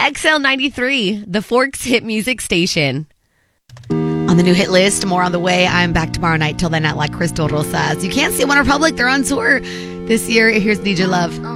XL93, the Forks hit music station. On the new hit list, more on the way. I'm back tomorrow night. Till then, not like Crystal Rosas. You can't see OneRepublic. They're on tour this year. Here's Need Your Love.